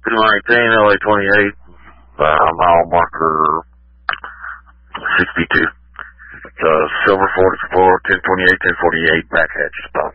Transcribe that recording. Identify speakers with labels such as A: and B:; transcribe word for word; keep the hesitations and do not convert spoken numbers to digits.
A: two nineteen, L A twenty-eight, uh, mile marker sixty-two. It's uh, silver forty-four, ten twenty-eight, ten forty-eight, back hatch stop.